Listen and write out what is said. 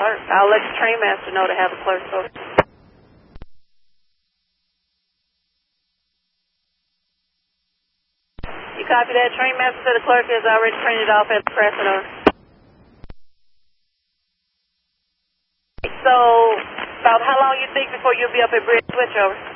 clerk. I'll let the train master know to have the clerk over. You copy that? Train master said the clerk is already printed off at the press over. So, about how long you think before you'll be up at Bridge Switch over?